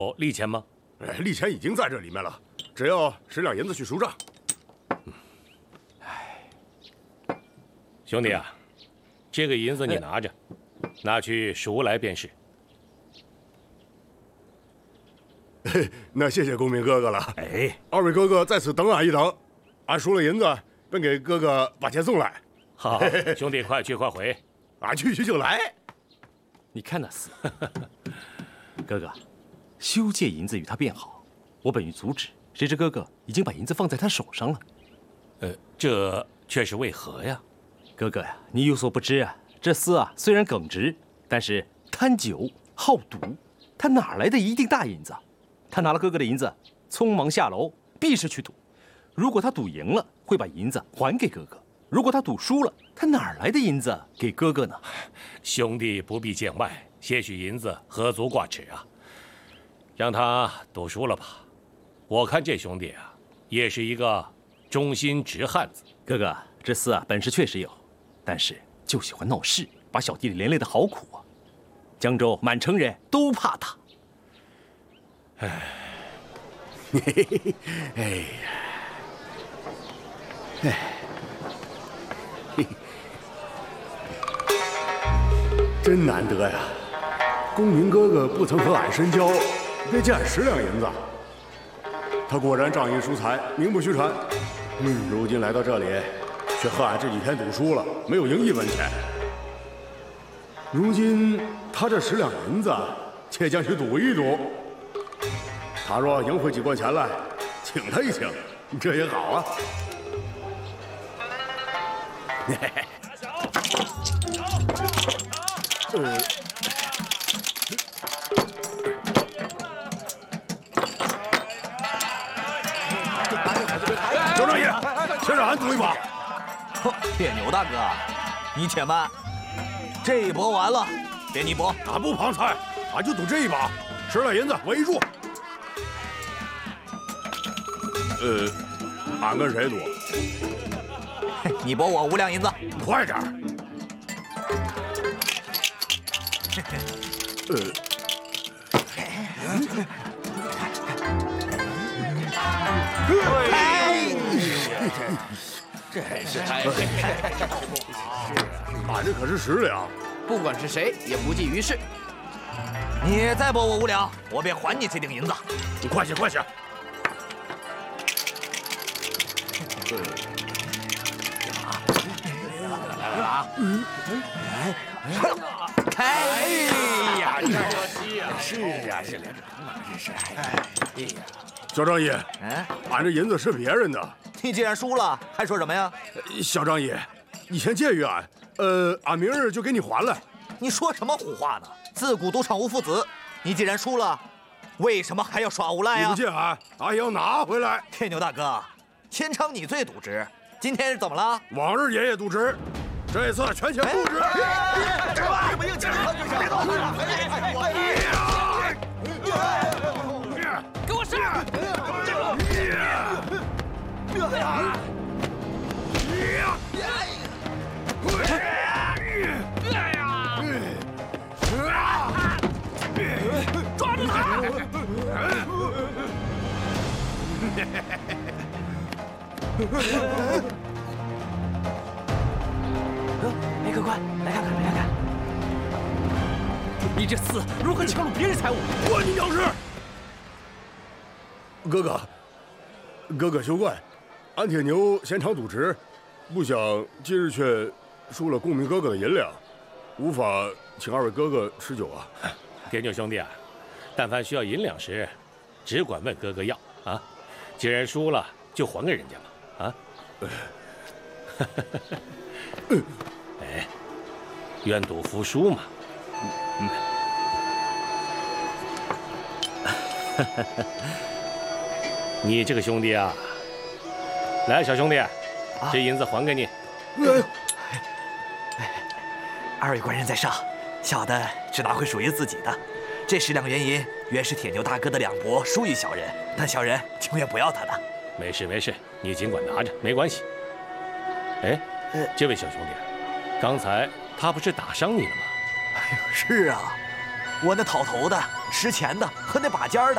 利钱吗？ 利钱已经在这里面了，只要10两银子去赎账。 兄弟啊，这个银子你拿着，拿去赎来便是。 那谢谢公明哥哥了。 哎， 二位哥哥在此等俺一等，俺赎了银子，便给哥哥把钱送来。 好，兄弟，快去快回， 俺去就来。 你看那厮，哥哥，休借银子与他便好，我本欲阻止，谁知哥哥已经把银子放在他手上了。 这却是为何呀？ 哥哥呀，你有所不知啊，这厮啊虽然耿直，但是贪酒好赌，他哪来的一锭大银子？他拿了哥哥的银子，匆忙下楼，必是去赌。如果他赌赢了，会把银子还给哥哥；如果他赌输了，他哪来的银子给哥哥呢？ 兄弟不必见外，些许银子何足挂齿啊？让他赌输了吧。我看这兄弟啊，也是一个忠心直汉子。 哥哥，这厮啊本事确实有，但是就喜欢闹事，把小弟弟连累的好苦啊。江州满城人都怕他。 哎呀，真难得呀！公明哥哥不曾和俺深交，便借俺10两银子。他果然仗义疏财，名不虚传。如今来到这里，却和俺这几天赌输了，没有赢1文钱。如今他这10两银子，且将去赌一赌。他若赢回几贯钱来，请他一请，这也好啊。周大爷，先让俺赌一把。 铁牛大哥，你且慢，这一搏完了，别你搏。 俺不旁猜，俺就赌这一把，10两银子我一注。俺跟谁赌？ 你搏我5两银子， 快点儿！ 这是太…… 俺这可是10两， 不管是谁也不计于事。你再搏我5两，我便还你这锭银子。 你快些，快些！ 哎呀， 可惜呀！是啊，是连着这是。哎呀，小张爷，俺这银子是别人的。 你既然输了，还说什么呀？ 小张爷，以前借于俺，俺明日就给你还来。 你说什么胡话呢？自古赌场无父子，你既然输了，为什么还要耍无赖呀？ 你不借俺，俺也要拿回来。 铁牛大哥，前场你最赌直，今天是怎么了？ 往日爷爷赌直，这次全钱不值。 这么硬气，别动！给我上！抓住他！ 哎，客官，来看看，来看看，你这厮如何抢掳别人财物？ 关你鸟事！哥哥休怪，俺铁牛闲常赌直，不想今日却输了公明哥哥的银两，无法请2位哥哥吃酒啊。 铁牛兄弟啊，但凡需要银两时，只管问哥哥要啊。既然输了，就还给人家嘛啊。哎，愿赌服输嘛。你这个兄弟啊，来，小兄弟，这银子还给你。 2位官人在上，小的只拿回属于自己的。这10两元银原是铁牛大哥的两帛，输于小人，但小人情愿不要他的。 没事没事，你尽管拿着，没关系。哎，这位小兄弟，刚才他不是打伤你了吗？ 哎呦，是啊，我那讨头的、持钱的和那把尖的，